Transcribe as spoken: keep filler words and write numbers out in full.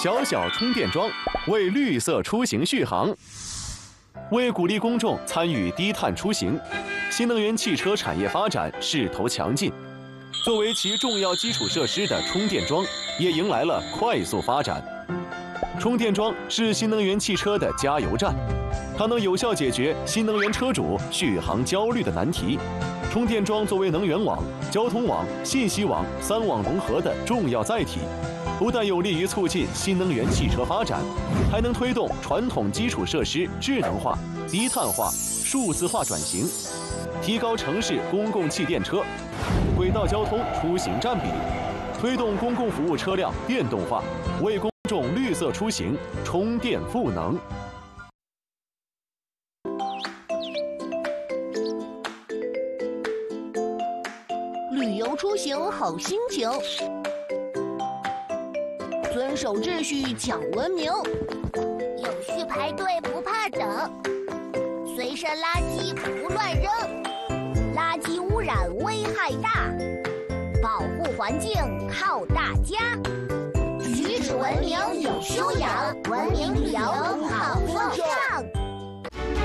小小充电桩为绿色出行续航。为鼓励公众参与低碳出行，新能源汽车产业发展势头强劲。作为其重要基础设施的充电桩，也迎来了快速发展。充电桩是新能源汽车的加油站，它能有效解决新能源车主续航焦虑的难题。充电桩作为能源网、交通网、信息网三网融合的重要载体，不但有利于促进新能源汽车发展，还能推动传统基础设施智能化、低碳化、数字化转型，提高城市公共汽电车、轨道交通出行占比，推动公共服务车辆电动化，为公众绿色出行充电赋能。 旅游出行好心情，遵守秩序讲文明， 有序排队不怕等，随身垃圾不乱扔，垃圾污染危害大，保护环境靠大家。举止文明有修养，文明旅游